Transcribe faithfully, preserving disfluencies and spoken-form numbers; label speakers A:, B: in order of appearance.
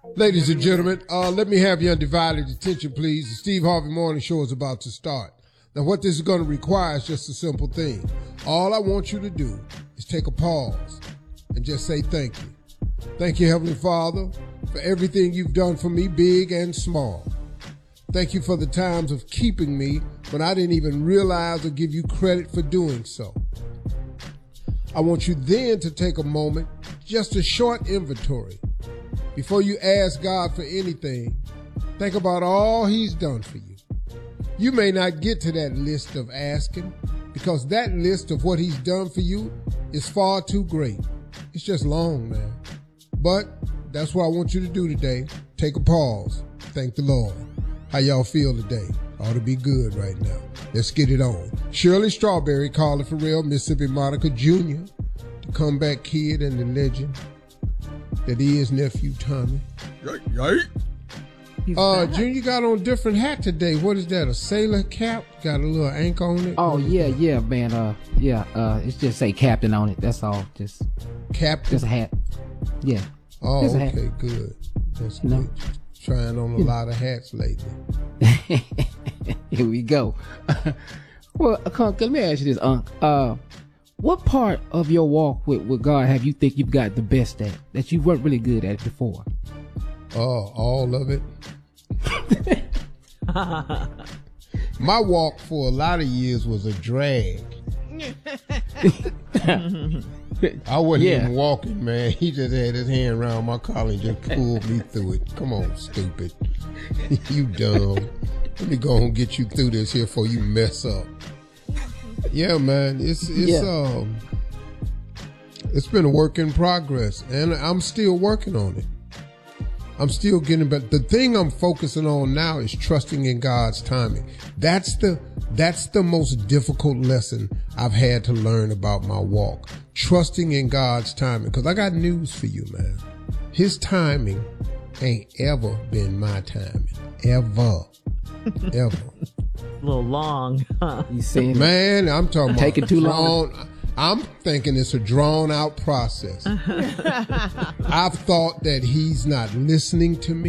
A: Ladies and gentlemen, uh, let me have your undivided attention, please. The Steve Harvey Morning Show is about to start. Now, what this is going to require is just a simple thing. All I want you to do is take a pause and just say thank you. Thank you, Heavenly Father, for everything you've done for me, big and small. Thank you for the times of keeping me when I didn't even realize or give you credit for doing so. I want you then to take a moment, just a short inventory. Before you ask God for anything, think about all he's done for you. You may not get to that list of asking because that list of what he's done for you is far too great. It's just long, man. But that's what I want you to do today. Take a pause. Thank the Lord. How y'all feel today? Ought to be good right now. Let's get it on. Shirley Strawberry, Carla Farrell, Mississippi Monica Junior, the comeback kid and the legend that is nephew Tommy.
B: Yay, yay.
A: Uh, Junior got on a different hat today. What is that? A sailor cap? Got a little ink on it?
C: Oh yeah, yeah, man. Uh, yeah. Uh, it's just say captain on it. That's all. Just
A: captain.
C: Just a hat. Yeah.
A: Oh,
C: just
A: okay, good. That's good.
C: No.
A: Trying on a yeah. lot of hats lately.
C: Here we go. Well, Unc, let me ask you this, Unc. Uh, what part of your walk with, with God have you think you've got the best at that you weren't really good at before?
A: Oh, all of it. My walk for a lot of years was a drag. I wasn't yeah. even walking, man. He just had his hand around my collar and just pulled me through it. Come on, stupid. You dumb. Let me go and get you through this here before you mess up. Yeah, man. It's it's yeah. um it's been a work in progress, and I'm still working on it. I'm still getting, but the thing I'm focusing on now is trusting in God's timing. That's the that's the most difficult lesson I've had to learn about my walk. Trusting in God's timing. Because I got news for you, man. His timing ain't ever been my timing. Ever. Ever.
D: A little long, huh?
C: You saying,
A: man, I'm talking
C: take
A: about
C: it too
A: drawn,
C: long.
A: I'm thinking it's a drawn out process. I've thought that he's not listening to me.